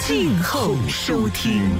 静候收听。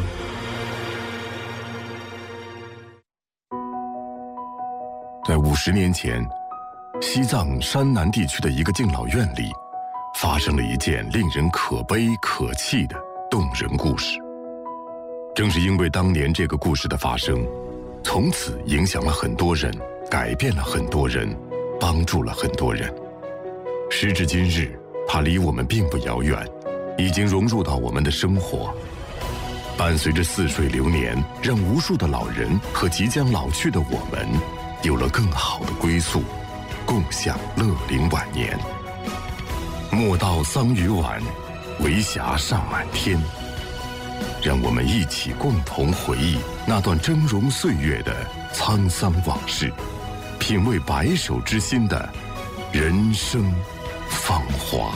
在50年前，西藏山南地区的一个敬老院里，发生了一件令人可悲可泣的动人故事。正是因为当年这个故事的发生，从此影响了很多人，改变了很多人，帮助了很多人。时至今日，它离我们并不遥远，已经融入到我们的生活。伴随着似水流年，让无数的老人和即将老去的我们有了更好的归宿，共享乐龄晚年。莫道桑榆晚，为霞尚满天。让我们一起共同回忆那段峥嵘岁月的沧桑往事，品味白首之心的人生芳华。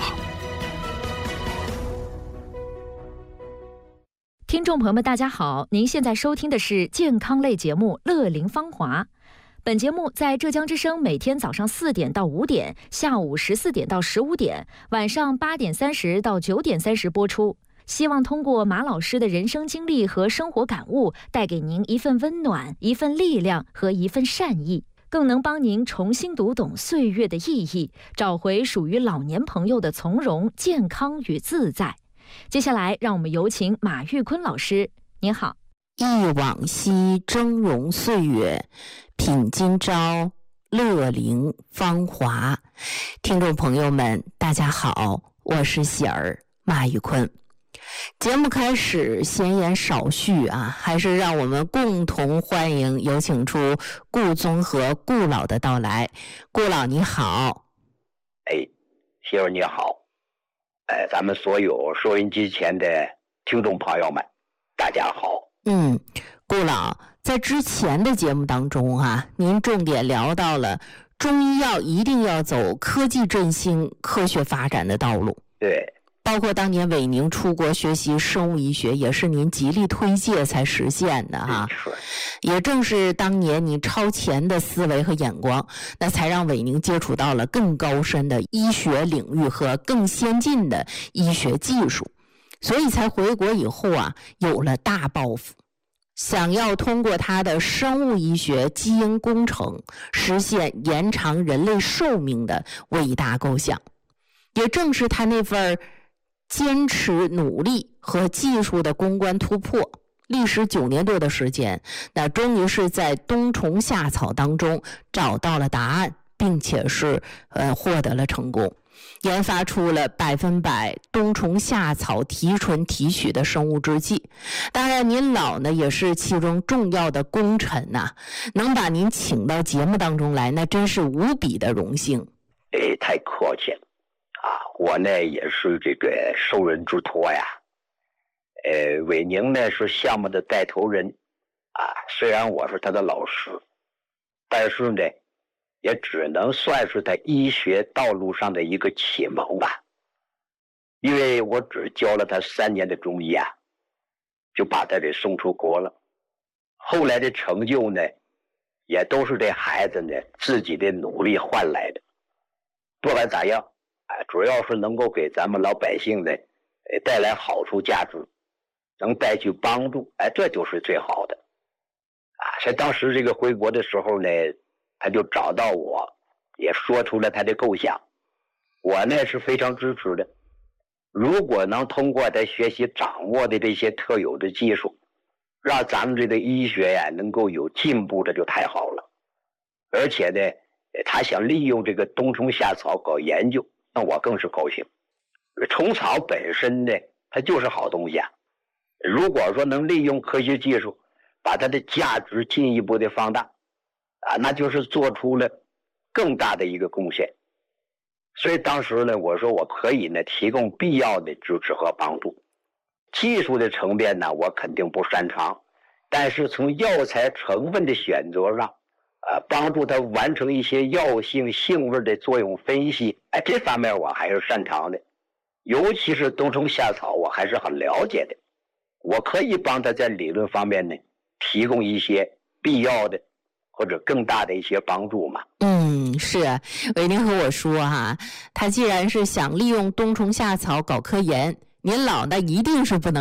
听众朋友们大家好，您现在收听的是健康类节目《乐龄芳华》。本节目在浙江之声每天早上4点到5点，下午14点到15点，晚上8点30到9点30播出。希望通过马老师的人生经历和生活感悟，带给您一份温暖、一份力量和一份善意，更能帮您重新读懂岁月的意义，找回属于老年朋友的从容、健康与自在。接下来让我们有请马玉坤老师。您好。 忆往昔峥嵘岁月，品今朝乐龄芳华。听众朋友们大家好，我是喜儿马玉坤。节目开始，闲言少叙啊，还是让我们共同欢迎有请出顾宗和顾老的到来。顾老你好。 喜儿你好。咱们所有收音机前的听众朋友们大家好。 顾老，在之前的节目当中您重点聊到了中医药一定要走科技振兴、科学发展的道路。 对， 包括当年韦宁出国学习生物医学，也是您极力推介才实现的也正是当年你超前的思维和眼光，那才让韦宁接触到了更高深的医学领域和更先进的医学技术，所以才回国以后有了大抱负，想要通过他的生物医学基因工程实现延长人类寿命的伟大构想。也正是他那份坚持努力和技术的攻关突破，历时9年多的时间，那终于是在冬虫夏草当中找到了答案，并且是获得了成功，研发出了100%冬虫夏草提纯提取的生物制剂。当然您老呢也是其中重要的功臣能把您请到节目当中来，那真是无比的荣幸。 太客气了我呢也是这个受人之托呀。韦宁呢是项目的带头人虽然我是他的老师，但是呢也只能算是他医学道路上的一个启蒙吧。因为我只教了他3年的中医就把他给送出国了。后来的成就呢也都是这孩子呢自己的努力换来的。不管咋样主要是能够给咱们老百姓呢带来好处价值，能带去帮助这就是最好的所以当时这个回国的时候呢，他就找到我，也说出了他的构想。我呢是非常支持的。如果能通过他学习掌握的这些特有的技术，让咱们这个医学能够有进步，这就太好了。而且呢他想利用这个冬虫夏草搞研究，那我更是高兴。虫草本身呢它就是好东西如果说能利用科学技术把它的价值进一步的放大那就是做出了更大的一个贡献。所以当时呢我说我可以呢提供必要的支持和帮助。技术的层面呢我肯定不擅长，但是从药材成分的选择上帮助他完成一些药性性味的作用分析这方面我还是擅长的。尤其是冬虫夏草我还是很了解的，我可以帮他在理论方面呢提供一些必要的或者更大的一些帮助嘛。 是韦宁和我说他既然是想利用冬虫夏草搞科研，您老呢一定是不能